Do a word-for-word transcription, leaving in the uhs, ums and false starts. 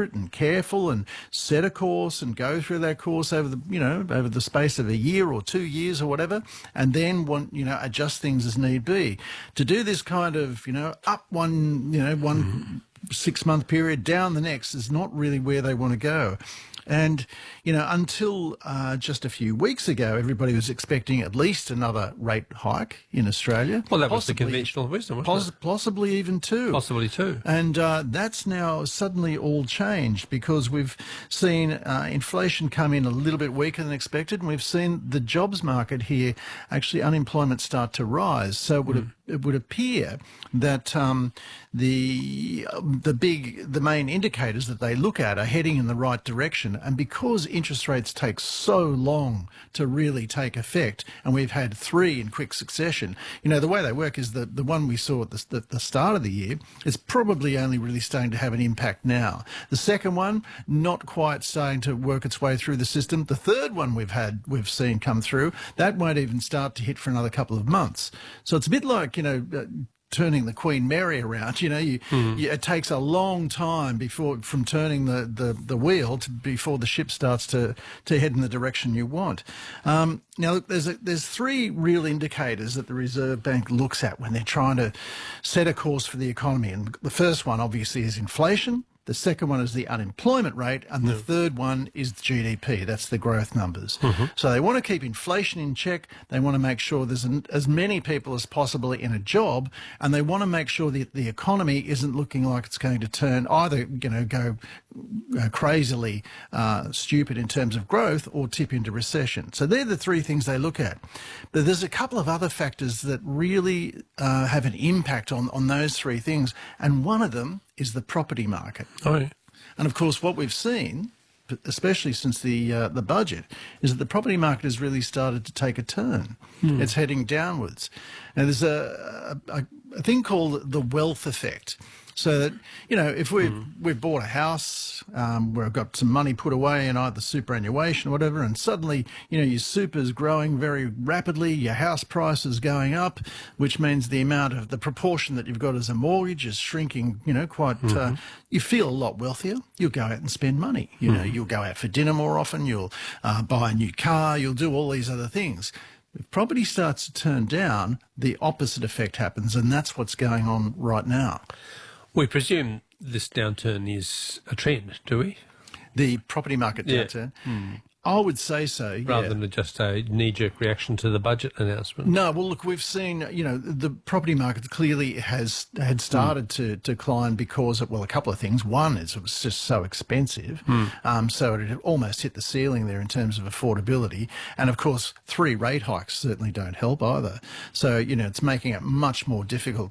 deliberate and careful and set a course and go through that course over the, you know, over the space of a year or two years or whatever, and then want, you know, adjust things as need be. To do this kind of, you know, up one, you know, one mm-hmm. six month period, down the next is not really where they want to go. And, you know, until uh, just a few weeks ago, everybody was expecting at least another rate hike in Australia. Well, that possibly, was the conventional wisdom, wasn't poss- it? Possibly even two. Possibly two. And uh, that's now suddenly all changed because we've seen uh, inflation come in a little bit weaker than expected, and we've seen the jobs market here, actually unemployment start to rise. So it would, mm. it would appear that um, the, the big, the main indicators that they look at are heading in the right direction. And because interest rates take so long to really take effect, and we've had three in quick succession, you know, the way they work is that the one we saw at the, the, the start of the year is probably only really starting to have an impact now. The second one, not quite starting to work its way through the system. The third one we've had, we've seen come through, that won't even start to hit for another couple of months. So it's a bit like, you know, uh, turning the Queen Mary around, you know, you, mm. you, it takes a long time before from turning the, the, the wheel to before the ship starts to, to head in the direction you want. Um, now, there's a, there's three real indicators that the Reserve Bank looks at when they're trying to set a course for the economy. And the first one, obviously, is inflation. The second one is the unemployment rate, and the yeah. third one is G D P. That's the growth numbers. Mm-hmm. So they want to keep inflation in check. They want to make sure there's an, as many people as possible in a job, and they want to make sure that the economy isn't looking like it's going to turn either, you know, go uh, crazily uh, stupid in terms of growth or tip into recession. So they're the three things they look at. But there's a couple of other factors that really uh, have an impact on, on those three things, and one of them is the property market. Oh, yeah. And of course, what we've seen, especially since the uh, the budget, is that the property market has really started to take a turn. Mm. It's heading downwards. And there's a, a, a thing called the wealth effect. So that, you know, if we've, mm. we've bought a house um, where I've got some money put away in either superannuation or whatever, and suddenly, you know, your super's growing very rapidly, your house price is going up, which means the amount of the proportion that you've got as a mortgage is shrinking, you know, quite, mm-hmm. uh, you feel a lot wealthier. You'll go out and spend money. You mm. know, you'll go out for dinner more often, you'll uh, buy a new car, you'll do all these other things. If property starts to turn down, the opposite effect happens, and that's what's going on right now. We presume this downturn is a trend, do we? The property market downturn? Yeah. Mm. I would say so, Rather yeah. than just a knee-jerk reaction to the budget announcement. No, well, look, we've seen, you know, the property market clearly has had started mm. to decline because of, well, a couple of things. One is it was just so expensive, mm. um, so it had almost hit the ceiling there in terms of affordability. And, of course, three rate hikes certainly don't help either. So, you know, it's making it much more difficult